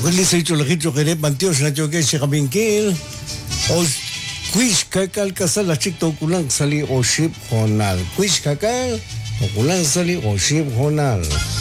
Kuli sa ito lakito kere pantios na tiyo kaya siya kabingkil. O quiz kakal kasal achik to kulang sali o ship honal. Quiz kakal o kulang sali o ship honal.